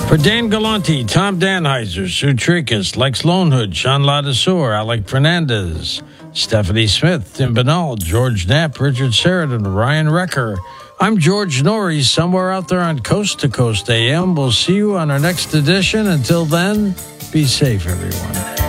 For Dan Galante, Tom Danheiser, Sue Trickus, Lex Lonehood, Sean Ladisor, Alec Fernandez, Stephanie Smith, Tim Banal, George Knapp, Richard Sheridan, Ryan Recker. I'm George Norrie, somewhere out there on Coast to Coast AM. We'll see you on our next edition. Until then, be safe, everyone.